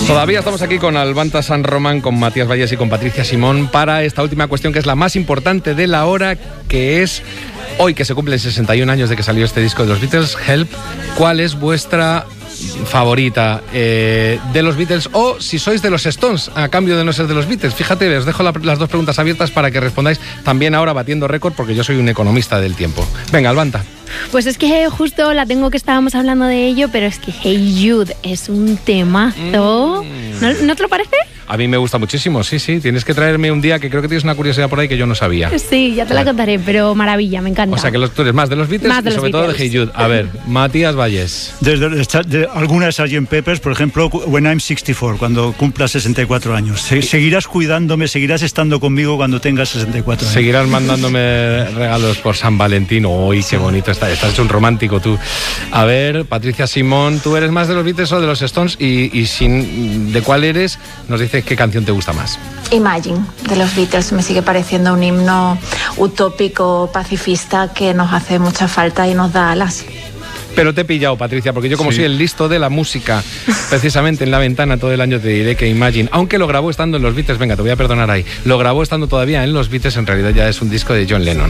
Todavía estamos aquí con Albanta San Román, con Matías Vallés y con Patricia Simón para esta última cuestión, que es la más importante de la hora, que es hoy que se cumplen 61 años de que salió este disco de los Beatles, Help. ¿Cuál es vuestra favorita de los Beatles, o si sois de los Stones a cambio de no ser de los Beatles? Fíjate, os dejo las dos preguntas abiertas para que respondáis, también ahora batiendo récord, porque yo soy un economista del tiempo. Venga, Albanta. Pues es que justo la tengo, que estábamos hablando de ello, pero es que Hey Jude es un temazo. ¿No te lo parece? A mí me gusta muchísimo, sí. Tienes que traerme un día, que creo que tienes una curiosidad por ahí que yo no sabía. Sí, ya te la contaré, pero maravilla, me encanta. O sea, que tú eres más de los Beatles y sobre todo de Hey Jude. A ver, Matías Vallés. Desde algunas Sgt. Peppers, por ejemplo, When I'm 64, cuando cumpla 64 años. Seguirás cuidándome, seguirás estando conmigo cuando tengas 64 años. Seguirás mandándome regalos por San Valentín. ¡Uy, qué bonito! Estás hecho un romántico tú. A ver, Patricia Simón, ¿tú eres más de los Beatles o de los Stones? Y de cuál eres, nos dices qué canción te gusta más. Imagine, de los Beatles, me sigue pareciendo un himno utópico, pacifista, que nos hace mucha falta y nos da alas. Pero te he pillado, Patricia, porque yo, como soy el listo de la música, precisamente en La Ventana todo el año te diré que Imagine, aunque lo grabó estando en los Beatles, venga, te voy a perdonar ahí, lo grabó estando todavía en los Beatles, en realidad ya es un disco de John Lennon.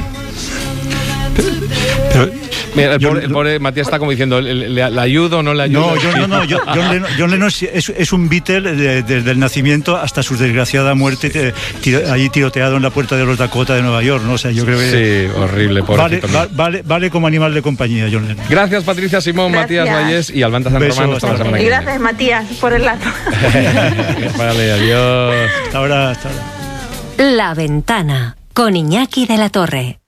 Mira, el pobre Matías está como diciendo, ¿le ayudo o no le ayudo? No, John Lennon es un Beatle desde el nacimiento hasta su desgraciada muerte, allí tiroteado en la puerta de los Dakota de Nueva York, ¿no? O sea, yo creo que... Sí, horrible, vale como animal de compañía, John Lennon. Gracias, Patricia Simón, Gracias. Matías Vallés y Albanta San Román. Hasta la semana que viene. Y gracias, Matías, por el dato. Vale, adiós. Hasta ahora. La Ventana, con Iñaki de la Torre.